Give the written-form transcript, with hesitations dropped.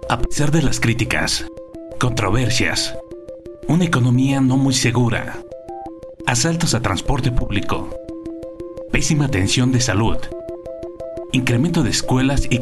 A pesar de las críticas, controversias, una economía no muy segura, asaltos a transporte público, pésima atención de salud, incremento de escuelas y